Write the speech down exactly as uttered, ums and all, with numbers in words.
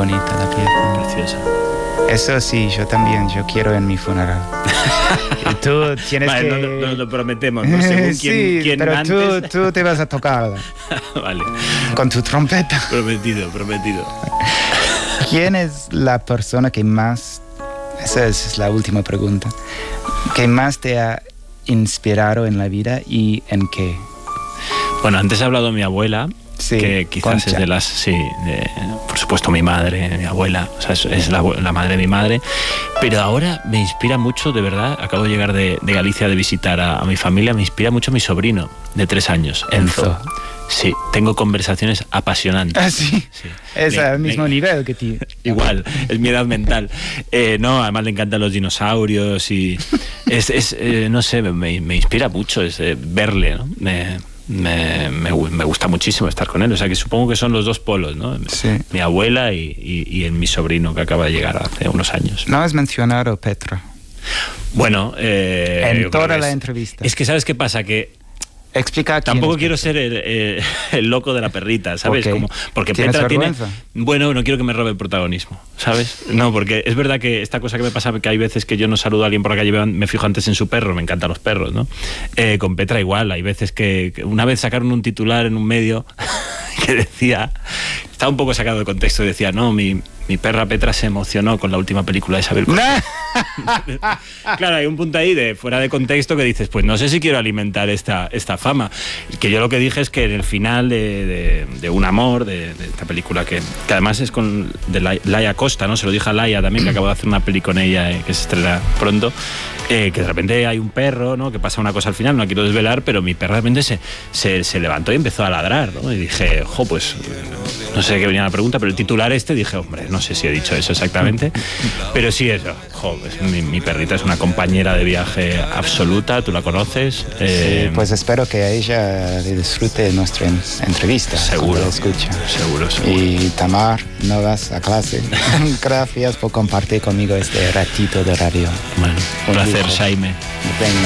bonita la pieza. Preciosa. Eso sí, yo también, yo quiero en mi funeral. Y tú tienes vale, que... no, no, no lo prometemos, ¿no? Según sí, quién, quién pero antes... tú, tú te vas a tocarla. Vale. Con tu trompeta. Prometido, prometido. ¿Quién es la persona que más, esa es la última pregunta, que más te ha inspirado en la vida y en qué? Bueno, antes he hablado de mi abuela, Sí, que quizás Concha. es de las, sí, de, por supuesto mi madre, mi abuela, o sea, es, es la, la madre de mi madre, pero ahora me inspira mucho, de verdad, acabo de llegar de, de Galicia de visitar a, a mi familia, me inspira mucho mi sobrino de tres años, Enzo. Enzo. Sí, tengo conversaciones apasionantes. Ah, sí, Sí. es Le- al mismo le- nivel que ti. Igual, es mi edad mental. Eh, no, además le encantan los dinosaurios y es, es eh, no sé, me, me inspira mucho es, eh, verle, ¿no? Me, me, me, me gusta muchísimo estar con él, o sea que supongo que son los dos polos, ¿no? Sí. Mi abuela y, y, y el, mi sobrino que acaba de llegar hace unos años. No has mencionado Petra Bueno, eh, en yo creo toda que la es- entrevista. Es que ¿sabes qué pasa? Que Explica quién tampoco es quiero Petra. ser el, eh, el loco de la perrita, ¿sabes? ¿Por qué? Como, porque ¿Tienes Petra tiene... vergüenza? Bueno, no quiero que me robe el protagonismo, ¿sabes? No, porque es verdad que esta cosa que me pasa, que hay veces que yo no saludo a alguien por la calle, me fijo antes en su perro, me encantan los perros, ¿no? Eh, con Petra igual, hay veces que... que una vez sacaron un titular en un medio que decía... Estaba un poco sacado de contexto y decía, no, mi, mi perra Petra se emocionó con la última película de Isabel Coixet. Claro, hay un punto ahí de fuera de contexto que dices, pues no sé si quiero alimentar esta, esta fama. Que yo lo que dije es que en el final de, de, de Un amor, de, de esta película que, que además es con de La- Laia Costa, ¿no? Se lo dije a Laia también, que acabo de hacer una peli con ella eh, que se estrena pronto, eh, que de repente hay un perro, ¿no? Que pasa una cosa al final, no quiero desvelar, pero mi perra de repente se, se, se levantó y empezó a ladrar, ¿no? Y dije, jo, pues no sé qué venía la pregunta, pero el titular este dije, hombre, no sé si he dicho eso exactamente, pero sí eso, jo, pues mi, mi perrita es una compañera de viaje absoluta, tú la conoces. Eh, Sí, pues espero que a ella le disfrute nuestra en- entrevista. Seguro. cuando la escucha. Seguro, seguro. Y Tamar, no vas a clase. Gracias por compartir conmigo este ratito de radio. Bueno, un Un placer, lujo. Jaime. Venga.